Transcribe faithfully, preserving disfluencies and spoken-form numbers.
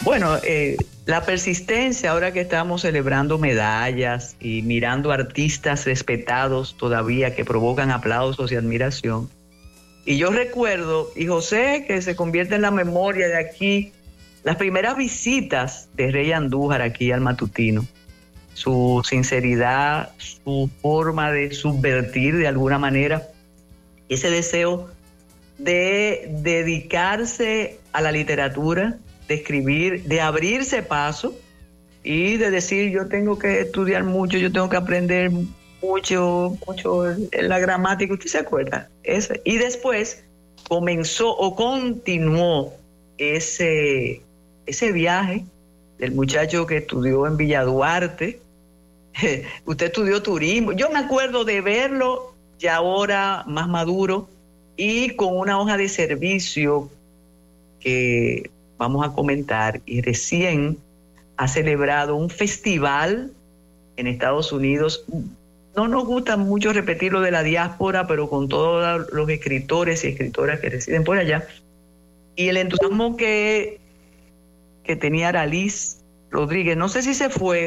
Bueno, eh, la persistencia, ahora que estamos celebrando medallas y mirando artistas respetados todavía que provocan aplausos y admiración. Y yo recuerdo, y José, que se convierte en la memoria de aquí, las primeras visitas de Rey Andújar aquí al Matutino. Su sinceridad, su forma de subvertir de alguna manera ese deseo de dedicarse a la literatura, de escribir, de abrirse paso y de decir yo tengo que estudiar mucho, yo tengo que aprender mucho, mucho en la gramática. ¿Usted se acuerda? Ese. Y después comenzó o continuó ese, ese viaje del muchacho que estudió en Villa Duarte. Usted estudió turismo. Yo me acuerdo de verlo ya ahora más maduro y con una hoja de servicio que vamos a comentar, y recién ha celebrado un festival en Estados Unidos. No nos gusta mucho repetir lo de la diáspora, pero con todos los escritores y escritoras que residen por allá, y el entusiasmo que, que tenía Araliz Rodríguez, no sé si se fue